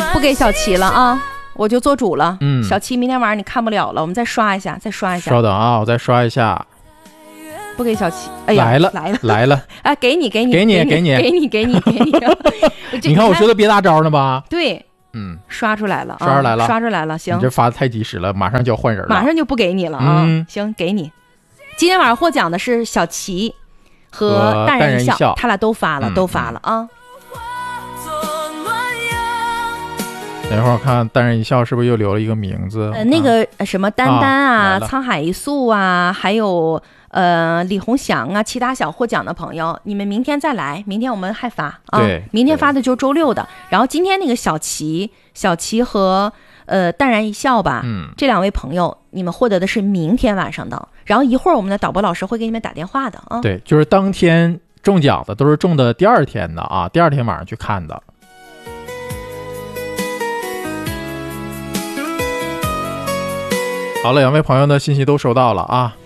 不给小齐了啊，我就做主了。 小齐明天晚上你看不了了，我们再刷一下， 稍等啊，我再刷一下。 不给小齐，哎呀，来了，哎，给你， 你看我说的憋大招呢吧？ 对，刷出来了，行， 你这发的太及时了，马上就要换人了， 马上就不给你了啊。行，给你。今天晚上获奖的是小齐和淡然一笑，他俩都发了啊。 等一会儿我看淡然一笑是不是又留了一个名字？ 那个什么丹丹啊，沧海一粟啊，还有李鸿祥啊，其他想获奖的朋友，你们明天再来，明天我们还发啊。 对， 明天发的就是周六的。然后今天那个小齐和淡然一笑吧，这两位朋友，你们获得的是明天晚上的。然后一会儿我们的导播老师会给你们打电话的啊。 对，就是当天中奖的都是中的第二天的啊，第二天晚上去看的。好了，两位朋友的信息都收到了啊。